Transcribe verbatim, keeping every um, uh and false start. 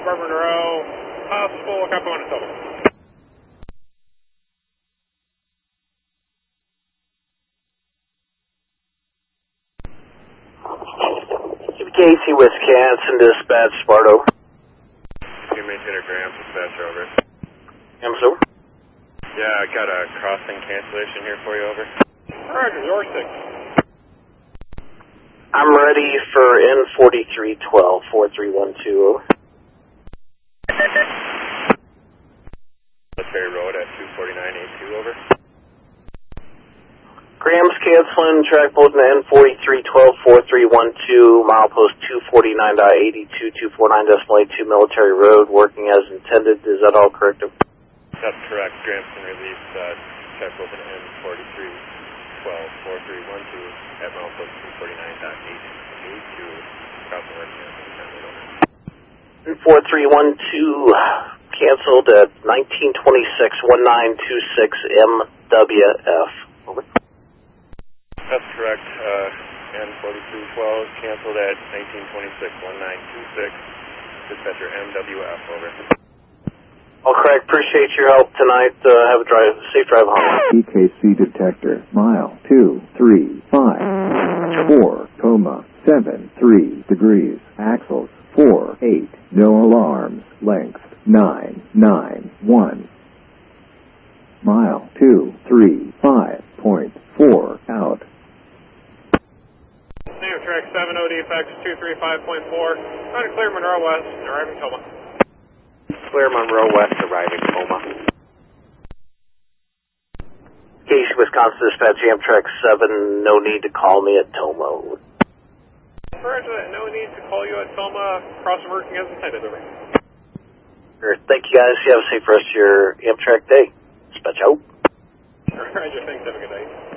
November Monroe, possible Capone and Toma. Casey, Wisconsin, dispatch, Sparto. You maintain a Graham, dispatch, over. Graham, over. Yeah, I got a crossing cancellation here for you, over. Roger, your six. I'm ready for N forty-three twelve, four three one two, over. Military Road at two forty-nine eighty-two, over. Graham's canceling, track bulletin N forty-three twelve, four three one two, milepost two forty-nine eighty-two, two forty-nine decimal eight two, Military Road, working as intended. Is that all correct? That's correct. Graham's release, uh, track bulletin N forty-three twelve, four three one two, at milepost two forty-nine eighty-two, crossing working as intended, over. four three one two, canceled at nineteen twenty-six, nineteen twenty-six M W F, over. That's correct. Uh, N forty-three twelve, canceled at nineteen twenty-six, nineteen twenty-six, dispatcher M W F, over. All correct. Appreciate your help tonight. Uh, have a drive, safe drive home. E K C detector, mile two three five four, coma seven three degrees, axles four eight, no alarms, length nine nine one, mile two three five point four out. Name track seven O D F X two three five point four, trying to clear Monroe West, arriving Toma. Clear Monroe West, arriving Toma. Casey, Wisconsin, dispatch, Amtrak seven, no need to call me at Toma. Roger that, no need to call you at Toma, crossing working as intended, over. Sure. Thank you guys, you have a safe rest of your Amtrak day. Dispatch out. Roger, thanks, have a good day.